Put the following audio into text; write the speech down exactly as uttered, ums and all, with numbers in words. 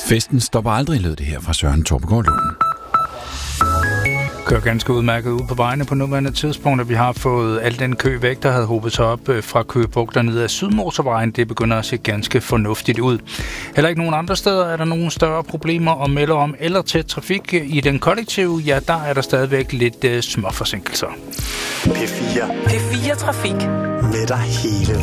Festen stopper aldrig, lød det her fra Søren Torpegaard Lund. Kører ganske udmærket ud på vejene på nuværende tidspunkt, at vi har fået al den kø væk, der havde hobet sig op fra Køge Bugt og ned ad Sydmotorvejen. Det begynder at se ganske fornuftigt ud. Heller ikke nogen andre steder er der nogen større problemer at melde om eller tæt trafik. I den kollektive, ja, der er der stadigvæk lidt uh, små forsinkelser. P fire. P fire Trafik. Med dig hele